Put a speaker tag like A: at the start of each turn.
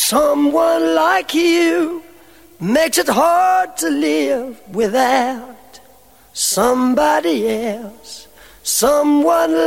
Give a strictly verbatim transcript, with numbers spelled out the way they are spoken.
A: Someone like you makes it hard to live without somebody else. Someone